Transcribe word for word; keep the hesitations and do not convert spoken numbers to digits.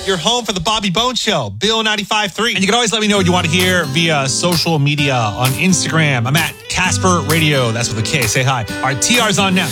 your home for the Bobby Bones Show, Bill ninety-five point three. And you can always let me know what you want to hear via social media on Instagram. I'm at Casper Radio. That's with a K. Say hi. Our T R's on now.